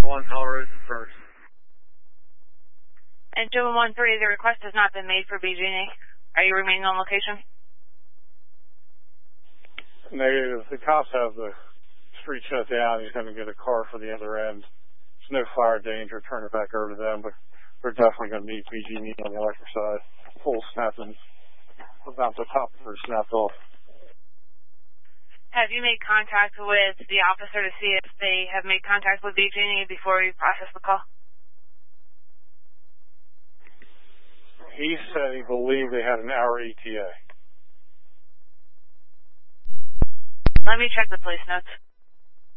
1 Colorado first. And 213, the request has not been made for BG&E. Are you remaining on location? Negative. The cops have the street shut down. He's going to get a car for the other end. There's no fire danger. Turn it back over to them, but we're definitely going to need BG&E on the electric side. Full snapping. About the top of her snapped off. Have you made contact with the officer to see if they have made contact with BG&E before you process the call? He said he believed they had an hour ETA. Let me check the police notes.